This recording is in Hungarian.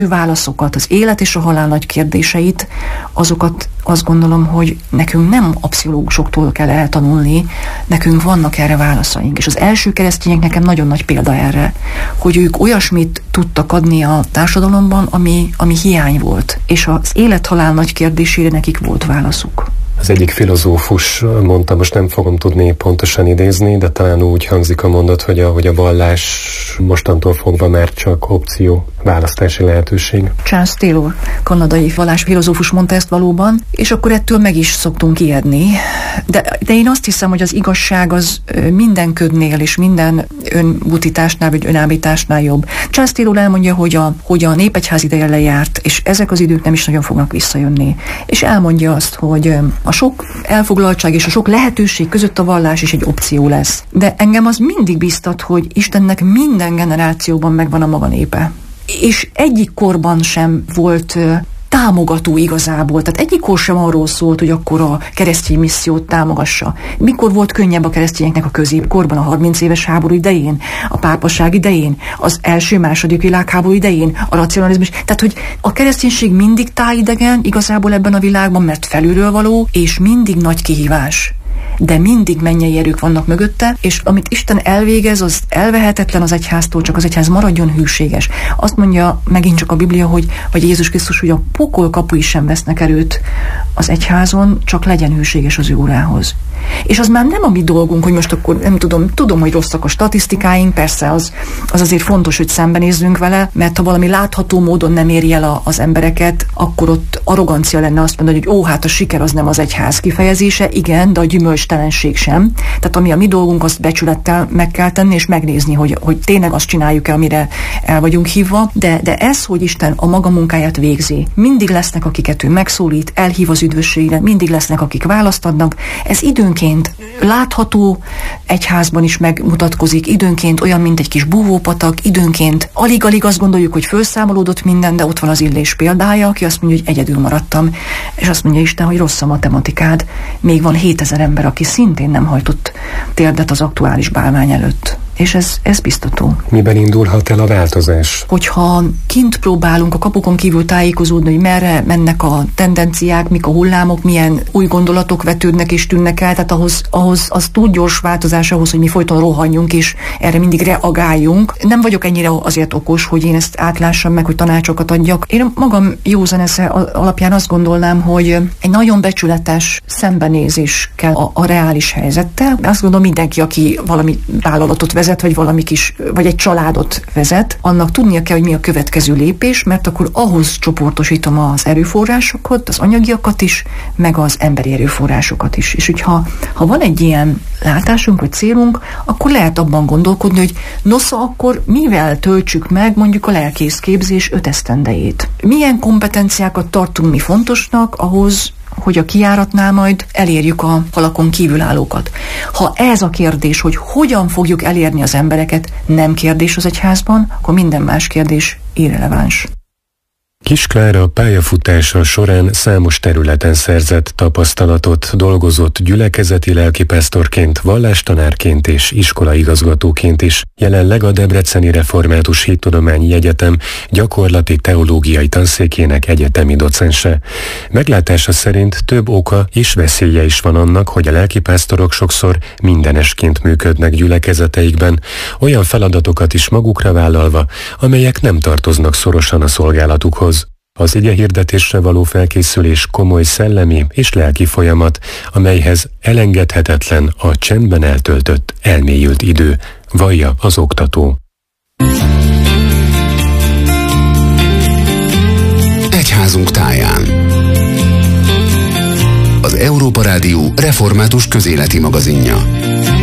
válaszokat, az élet és a halál nagy kérdéseit, azokat azt gondolom, hogy nekünk nem a pszichológusoktól kell eltanulni, nekünk vannak erre válaszaink. És az első keresztények nekem nagyon nagy példa erre, hogy ők olyasmit tudtak adni a társadalomban, ami hiány volt. És az élet-halál nagy kérdésére nekik volt válaszuk. Az egyik filozófus mondta, most nem fogom tudni pontosan idézni, de talán úgy hangzik a mondat, hogy a vallás mostantól fogva már csak opció, választási lehetőség. Charles Taylor, kanadai vallásfilozófus mondta ezt valóban, és akkor ettől meg is szoktunk ijedni. De én azt hiszem, hogy az igazság az minden ködnél és minden önbutításnál vagy önállításnál jobb. Charles Taylor elmondja, hogy a népegyház ideje lejárt, és ezek az idők nem is nagyon fognak visszajönni. És elmondja azt, hogy a sok elfoglaltság és a sok lehetőség között a vallás is egy opció lesz. De engem az mindig biztat, hogy Istennek minden generációban megvan a maga népe. És egyik korban sem volt támogató igazából. Tehát egyik kor sem arról szólt, hogy akkor a keresztény missziót támogassa. Mikor volt könnyebb a keresztényeknek a középkorban, a 30 éves háború idején, a pápaság idején, az első-második világháború idején, a racionalizmus. Tehát, hogy a kereszténység mindig tájidegen igazából ebben a világban, mert felülről való, és mindig nagy kihívás. De mindig mennyei erők vannak mögötte, és amit Isten elvégez, az elvehetetlen az egyháztól, csak az egyház maradjon hűséges. Azt mondja megint csak a Biblia, vagy Jézus Krisztus, hogy a pokol kapui sem vesznek erőt az egyházon, csak legyen hűséges az ő urához. És az már nem a mi dolgunk, hogy most akkor nem tudom, hogy rosszak a statisztikáink, persze az azért fontos, hogy szembenézzünk vele, mert ha valami látható módon nem éri el az embereket, akkor ott arrogancia lenne azt mondani, hogy hát a siker az nem az egyház kifejezése, igen, de a gyümölcstelenség sem. Tehát ami a mi dolgunk, azt becsülettel meg kell tenni, és megnézni, hogy tényleg azt csináljuk-e, amire el vagyunk hívva. De ez, hogy Isten a maga munkáját végzi, mindig lesznek, akiket ő megszólít, elhív az üdvösségre, mindig lesznek, akik választ adnak. Ez időnként látható egyházban is megmutatkozik, időnként olyan, mint egy kis búvópatak, időnként alig-alig azt gondoljuk, hogy felszámolódott minden, de ott van az Illés példája, aki azt mondja, hogy egyedül maradtam, és azt mondja Isten, hogy rossz a matematikád, még van 7000 ember, aki szintén nem hajtott térdet az aktuális bálvány előtt. És ez biztató. Miben indulhat el a változás? Hogyha kint próbálunk a kapukon kívül tájékozódni, hogy merre mennek a tendenciák, mik a hullámok, milyen új gondolatok vetődnek és tűnnek el, tehát ahhoz az túl gyors változás ahhoz, hogy mi folyton rohanjunk és erre mindig reagáljunk. Nem vagyok ennyire azért okos, hogy én ezt átlássam meg, hogy tanácsokat adjak. Én magam józan esze alapján azt gondolnám, hogy egy nagyon becsületes szembenézés kell a reális helyzettel. Azt gondolom, mindenki, aki valami vállalatot vezet, vagy egy családot vezet, annak tudnia kell, hogy mi a következő lépés, mert akkor ahhoz csoportosítom az erőforrásokat, az anyagiakat is, meg az emberi erőforrásokat is. És hogyha van egy ilyen látásunk, vagy célunk, akkor lehet abban gondolkodni, hogy nosza, akkor mivel töltsük meg mondjuk a lelkészképzés 5 esztendejét. Milyen kompetenciákat tartunk mi fontosnak ahhoz, hogy a kijáratnál majd elérjük a falakon kívülállókat. Ha ez a kérdés, hogy hogyan fogjuk elérni az embereket, nem kérdés az egyházban, akkor minden más kérdés irreleváns. Kiss Klára pályafutása során számos területen szerzett tapasztalatot, dolgozott gyülekezeti lelkipásztorként, vallástanárként és iskolaigazgatóként is. Jelenleg a Debreceni Református Hittudományi Egyetem gyakorlati teológiai tanszékének egyetemi docense. Meglátása szerint több oka és veszélye is van annak, hogy a lelkipásztorok sokszor mindenesként működnek gyülekezeteikben, olyan feladatokat is magukra vállalva, amelyek nem tartoznak szorosan a szolgálatukhoz. Az igehirdetésre való felkészülés komoly szellemi és lelki folyamat, amelyhez elengedhetetlen a csendben eltöltött, elmélyült idő, vallja az oktató. Egyházunk táján. Az Európa Rádió református közéleti magazinja.